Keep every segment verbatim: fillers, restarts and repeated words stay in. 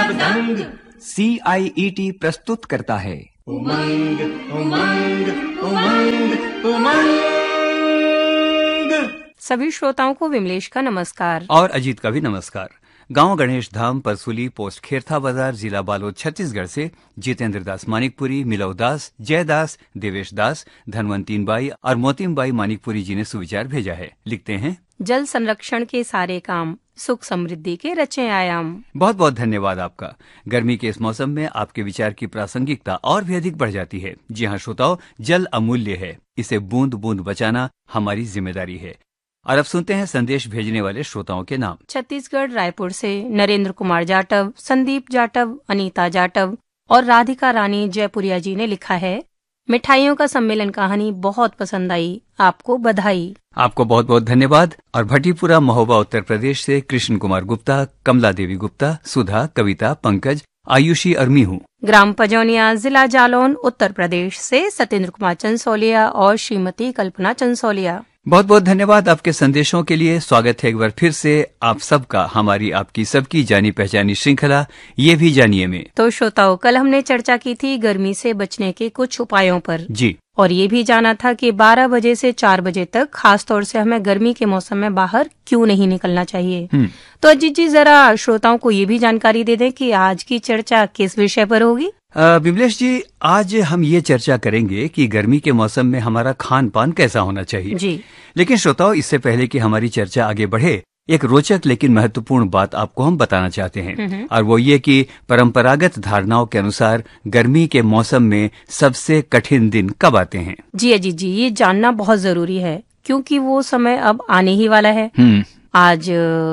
दबदंग। सी आई E T प्रस्तुत करता है उमंग उमंग उमंग उमंग। सभी श्रोताओं को विमलेश का नमस्कार और अजीत का भी नमस्कार। गांव गणेश धाम परसुली पोस्ट खेरथा बाजार जिला बालोद छत्तीसगढ़ से जितेंद्र दास मानिकपुरी, मिलव दास, जयदास, देवेश दास, धनवंतीन बाई और मोतिम बाई मानिकपुरी जी ने सुविचार भेजा है। लिखते हैं, जल संरक्षण के सारे काम सुख समृद्धि के रचे आयाम। बहुत बहुत धन्यवाद आपका। गर्मी के इस मौसम में आपके विचार की प्रासंगिकता और भी अधिक बढ़ जाती है। जी हाँ श्रोताओ, जल अमूल्य है, इसे बूंद बूंद बचाना हमारी जिम्मेदारी है। और अब सुनते हैं संदेश भेजने वाले श्रोताओं के नाम। छत्तीसगढ़ रायपुर से नरेंद्र कुमार जाटव, संदीप जाटव, अनीता जाटव और राधिका रानी जयपुरिया जी ने लिखा है, मिठाइयों का सम्मेलन कहानी बहुत पसंद आई, आपको बधाई। आपको बहुत बहुत धन्यवाद। और भट्टीपुरा महोबा उत्तर प्रदेश से कृष्ण कुमार गुप्ता, कमला देवी गुप्ता, सुधा, कविता, पंकज, आयुषी और मीहू। ग्राम पजौनिया जिला जालौन उत्तर प्रदेश से सत्येंद्र कुमार चंसोलिया और श्रीमती कल्पना चंसोलिया। बहुत बहुत धन्यवाद आपके संदेशों के लिए। स्वागत है एक बार फिर से आप सबका हमारी आपकी सबकी जानी पहचानी श्रृंखला ये भी जानिए में। तो श्रोताओं, कल हमने चर्चा की थी गर्मी से बचने के कुछ उपायों पर जी, और ये भी जाना था कि बारह बजे से चार बजे तक खास तौर से हमें गर्मी के मौसम में बाहर क्यों नहीं निकलना चाहिए। तो अजीत जी, जरा श्रोताओं को ये भी जानकारी दे दें कि आज की चर्चा किस विषय पर होगी। विमलेश जी, आज हम ये चर्चा करेंगे कि गर्मी के मौसम में हमारा खान पान कैसा होना चाहिए जी। लेकिन श्रोताओं, इससे पहले कि हमारी चर्चा आगे बढ़े, एक रोचक लेकिन महत्वपूर्ण बात आपको हम बताना चाहते हैं, और वो ये कि परंपरागत धारणाओं के अनुसार गर्मी के मौसम में सबसे कठिन दिन कब आते हैं। जी अजीत जी, ये जानना बहुत जरूरी है क्योंकि वो समय अब आने ही वाला है। आज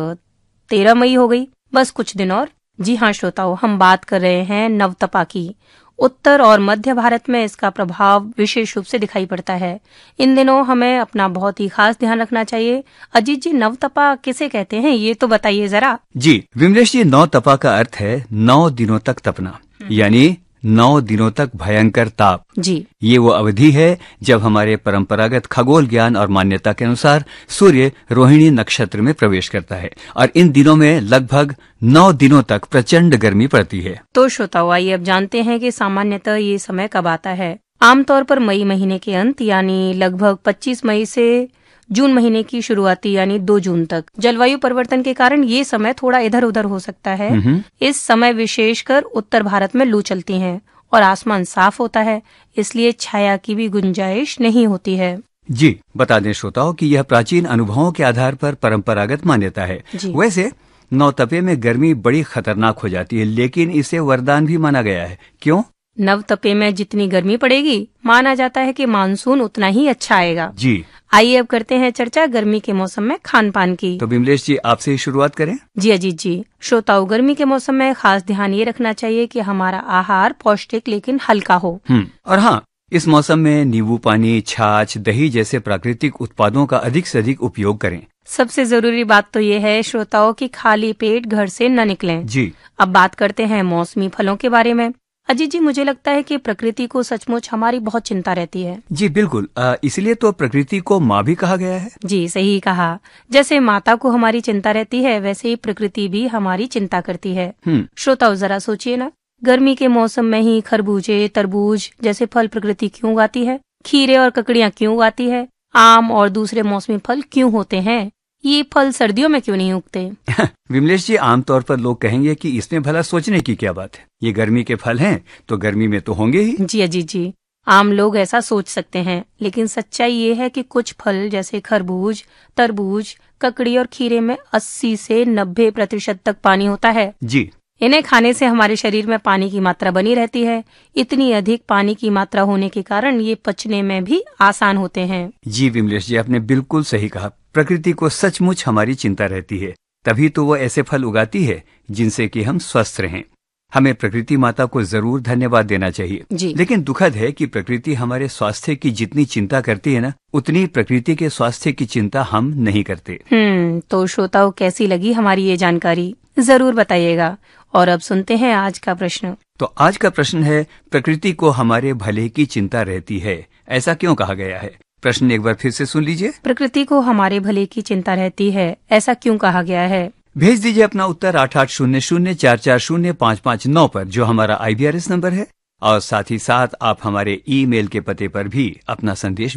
तेरह मई हो गई, बस कुछ दिन और। जी हाँ श्रोताओं, हम बात कर रहे हैं नवतपा की। उत्तर और मध्य भारत में इसका प्रभाव विशेष रूप से दिखाई पड़ता है। इन दिनों हमें अपना बहुत ही खास ध्यान रखना चाहिए। अजीत जी, नवतपा किसे कहते हैं, ये तो बताइए जरा। जी विमलेश जी, नवतपा का अर्थ है नौ दिनों तक तपना, यानी नौ दिनों तक भयंकर ताप। जी, ये वो अवधि है जब हमारे परंपरागत खगोल ज्ञान और मान्यता के अनुसार सूर्य रोहिणी नक्षत्र में प्रवेश करता है, और इन दिनों में लगभग नौ दिनों तक प्रचंड गर्मी पड़ती है। तो श्रोताओ, आइए अब जानते हैं कि सामान्यतः ये समय कब आता है। आमतौर पर मई महीने के अंत यानी लगभग पच्चीस मई से जून महीने की शुरुआती यानी दो जून तक। जलवायु परिवर्तन के कारण ये समय थोड़ा इधर उधर हो सकता है। इस समय विशेषकर उत्तर भारत में लू चलती है और आसमान साफ होता है, इसलिए छाया की भी गुंजाइश नहीं होती है। जी, बता दें श्रोताओं कि यह प्राचीन अनुभवों के आधार पर परंपरागत मान्यता है। वैसे नवतपे में गर्मी बड़ी खतरनाक हो जाती है, लेकिन इसे वरदान भी माना गया है। क्यों? नवतपे में जितनी गर्मी पड़ेगी, माना जाता है कि मानसून उतना ही अच्छा आएगा। जी, आइए अब करते हैं चर्चा गर्मी के मौसम में खान पान की। तो विमलेश जी, आपसे ही शुरुआत करें। जी अजीत जी, श्रोताओं, गर्मी के मौसम में खास ध्यान ये रखना चाहिए कि हमारा आहार पौष्टिक लेकिन हल्का हो। और हाँ, इस मौसम में नींबू पानी, छाछ, दही जैसे प्राकृतिक उत्पादों का अधिक से अधिक उपयोग करें। सबसे जरूरी बात तो ये है श्रोताओं कि खाली पेट घर से न निकलें। जी, अब बात करते हैं मौसमी फलों के बारे में। अजीत जी, मुझे लगता है कि प्रकृति को सचमुच हमारी बहुत चिंता रहती है। जी बिल्कुल, इसलिए तो प्रकृति को माँ भी कहा गया है। जी सही कहा। जैसे माता को हमारी चिंता रहती है, वैसे ही प्रकृति भी हमारी चिंता करती है। श्रोताओं, जरा सोचिए ना, गर्मी के मौसम में ही खरबूजे, तरबूज जैसे फल प्रकृति क्यों उगाती है? खीरे और ककड़ियाँ क्यों उगाती है? आम और दूसरे मौसमी फल क्यों होते हैं? ये फल सर्दियों में क्यों नहीं उगते? विमलेश जी, आमतौर पर लोग कहेंगे कि इसमें भला सोचने की क्या बात है, ये गर्मी के फल हैं तो गर्मी में तो होंगे ही। जी अजीत जी, आम लोग ऐसा सोच सकते हैं, लेकिन सच्चाई ये है कि कुछ फल जैसे खरबूज, तरबूज, ककड़ी और खीरे में अस्सी से नब्बे प्रतिशत तक पानी होता है। जी, इन्हें खाने से हमारे शरीर में पानी की मात्रा बनी रहती है। इतनी अधिक पानी की मात्रा होने के कारण ये पचने में भी आसान होते हैं। जी विमलेश जी, आपने बिल्कुल सही कहा। प्रकृति को सचमुच हमारी चिंता रहती है, तभी तो वो ऐसे फल उगाती है जिनसे कि हम स्वस्थ रहें। हमें प्रकृति माता को जरूर धन्यवाद देना चाहिए। लेकिन दुखद है कि प्रकृति हमारे स्वास्थ्य की जितनी चिंता करती है ना, उतनी प्रकृति के स्वास्थ्य की चिंता हम नहीं करते। हम्म तो श्रोताओं, कैसी लगी हमारी ये जानकारी, जरूर बताइएगा। और अब सुनते हैं आज का प्रश्न। तो आज का प्रश्न है, प्रकृति को हमारे भले की चिंता रहती है, ऐसा क्यों कहा गया है? प्रश्न एक बार फिर से सुन लीजिए। प्रकृति को हमारे भले की चिंता रहती है, ऐसा क्यों कहा गया है? भेज दीजिए अपना उत्तर आठ आठ शून्य शून्य चार चार शून्य पाँच पाँच नौ पर, जो हमारा आईवीआरएस नंबर है। और साथ ही साथ आप हमारे ईमेल के पते पर भी अपना संदेश